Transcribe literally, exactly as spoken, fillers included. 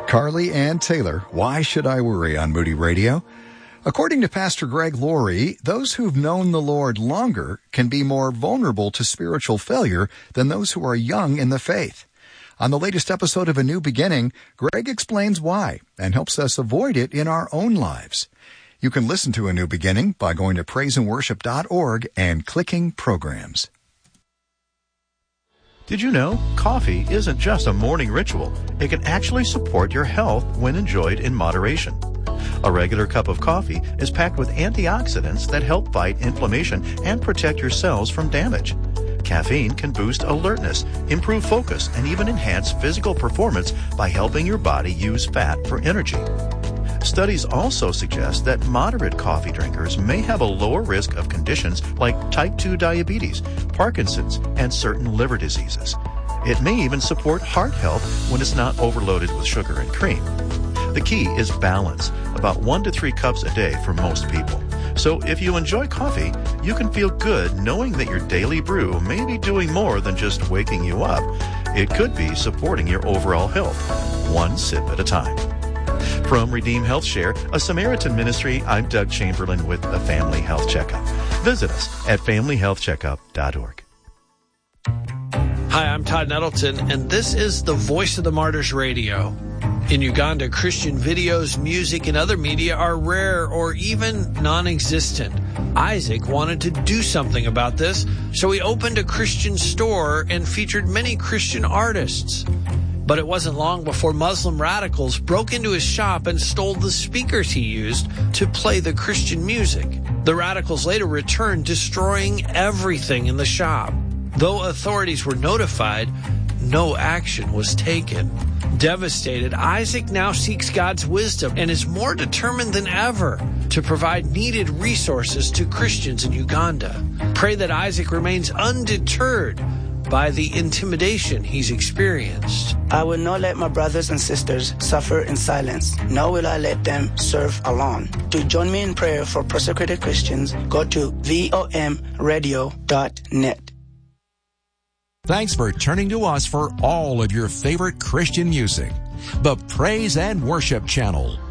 Carly Ann Taylor, Why Should I Worry on Moody Radio? According to Pastor Greg Laurie, those who've known the Lord longer can be more vulnerable to spiritual failure than those who are young in the faith. On the latest episode of A New Beginning, Greg explains why and helps us avoid it in our own lives. You can listen to A New Beginning by going to praise and worship dot org and clicking Programs. Did you know coffee isn't just a morning ritual? It can actually support your health when enjoyed in moderation. A regular cup of coffee is packed with antioxidants that help fight inflammation and protect your cells from damage. Caffeine can boost alertness, improve focus, and even enhance physical performance by helping your body use fat for energy. Studies also suggest that moderate coffee drinkers may have a lower risk of conditions like type two diabetes, Parkinson's, and certain liver diseases. It may even support heart health when it's not overloaded with sugar and cream. The key is balance, about one to three cups a day for most people. So if you enjoy coffee, you can feel good knowing that your daily brew may be doing more than just waking you up. It could be supporting your overall health, one sip at a time. From Redeem Health Share, a Samaritan ministry, I'm Doug Chamberlain with a Family Health Checkup. Visit us at family health checkup dot org. Hi, I'm Todd Nettleton, and this is the Voice of the Martyrs Radio. In Uganda, Christian videos, music, and other media are rare or even non-existent. Isaac wanted to do something about this, so he opened a Christian store and featured many Christian artists. But it wasn't long before Muslim radicals broke into his shop and stole the speakers he used to play the Christian music. The radicals later returned, destroying everything in the shop. Though authorities were notified, no action was taken. Devastated, Isaac now seeks God's wisdom and is more determined than ever to provide needed resources to Christians in Uganda. Pray that Isaac remains undeterred by the intimidation he's experienced. I will not let my brothers and sisters suffer in silence, nor will I let them serve alone. To join me in prayer for persecuted Christians, go to vom radio dot net. Thanks for turning to us for all of your favorite Christian music. The Praise and Worship Channel.